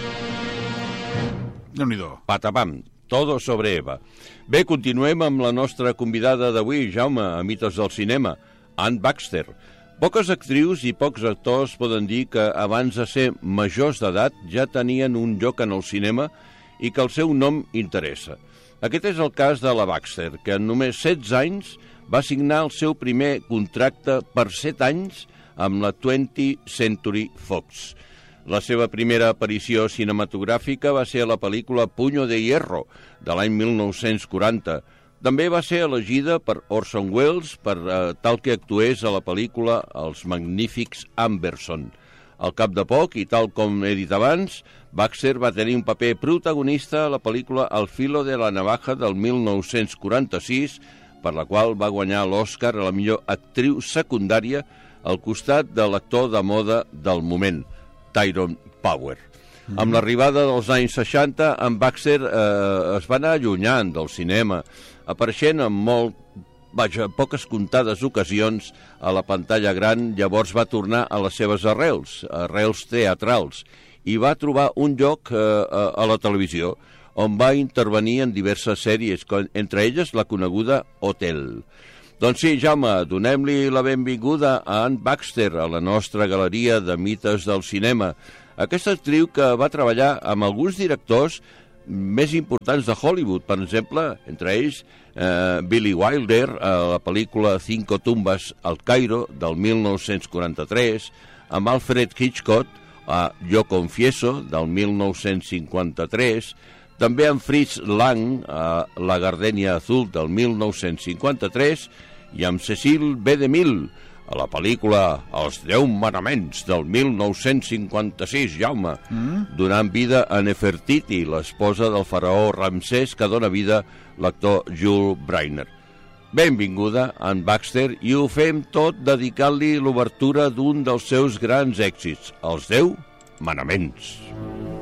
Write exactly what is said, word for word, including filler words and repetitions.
Déu-n'hi-do. Patapam, todo sobre Eva. Bé, continuem amb la nostra convidada d'avui, Jaume, a Mites del Cinema, Anne Baxter. Poques actrius i pocs actors poden dir que abans de ser majors d'edat ja tenien un lloc en el cinema i que el seu nom interessa. Aquest és el cas de la Baxter, que en només setze anys va signar el seu primer contracte per set anys amb la twentieth Century Fox. La seva primera aparició cinematogràfica va ser a la pel·lícula Puño de Hierro, de l'any mil nou-cents quaranta. També va ser elegida per Orson Welles per eh, tal que actués a la pel·lícula Els magnífics Amberson. Al cap de poc, i tal com he dit abans, Baxter va tenir un paper protagonista a la pel·lícula Al filo de la navaja del mil nou-cents quaranta-sis, per la qual va guanyar l'Oscar a la millor actriu secundària al costat de l'actor de moda del moment, Tyrone Power. Mm-hmm. Amb l'arribada dels anys seixanta, en Baxter eh, es va anar allunyant del cinema, apareixent en molt, vaja, poques comptades ocasions a la pantalla gran. Llavors va tornar a les seves arrels, arrels teatrals, i va trobar un lloc eh, a la televisió, on va intervenir en diverses sèries, entre elles la coneguda Hotel. Doncs sí, Jaume, donem-li la benvinguda a Anne Baxter a la nostra galeria de mites del cinema. Aquesta actriu que va treballar amb alguns directors més importants de Hollywood, per exemple, entre ells eh, Billy Wilder, a la pel·lícula Cinco tumbas al Cairo, del mil nou-cents quaranta-tres, amb Alfred Hitchcock, a Yo confieso, del mil nou-cents cinquanta-tres, també amb Fritz Lang, a La gardènia azul, del mil nou-cents cinquanta-tres, i amb Cecil B. DeMille, a la pel·lícula Els deu manaments, del mil nou-cents cinquanta-sis, Jaume, mm? donant vida a Nefertiti, l'esposa del faraó Ramsès, que dona vida l'actor Jules Briner. Benvinguda, Anne Baxter, i ho fem tot dedicant-li l'obertura d'un dels seus grans èxits, Els deu manaments.